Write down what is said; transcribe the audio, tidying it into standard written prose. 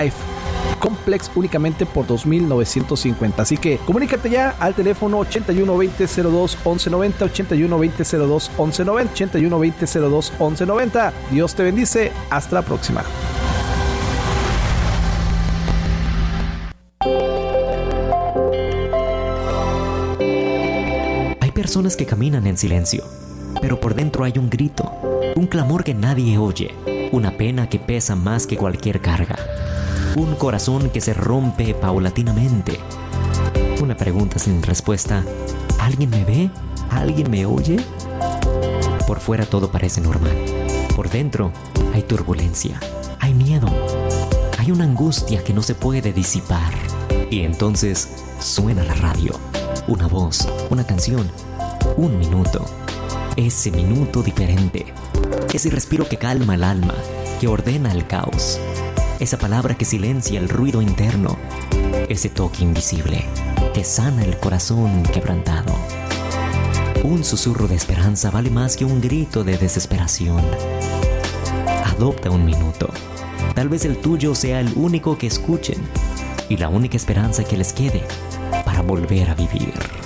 Complex únicamente por $2,950. Así que comunícate ya al teléfono 8120-02-1190, 8120-02-1190, 8120-02-1190. Dios te bendice. Hasta la próxima. Hay personas que caminan en silencio, pero por dentro hay un grito, un clamor que nadie oye, una pena que pesa más que cualquier carga. Un corazón que se rompe paulatinamente. Una pregunta sin respuesta. ¿Alguien me ve? ¿Alguien me oye? Por fuera todo parece normal. Por dentro hay turbulencia, hay miedo, hay una angustia que no se puede disipar. Y entonces suena la radio. Una voz, una canción, un minuto. Ese minuto diferente. Ese respiro que calma el alma, que ordena el caos. Esa palabra que silencia el ruido interno. Ese toque invisible que sana el corazón quebrantado. Un susurro de esperanza vale más que un grito de desesperación. Adopta un minuto. Tal vez el tuyo sea el único que escuchen y la única esperanza que les quede para volver a vivir.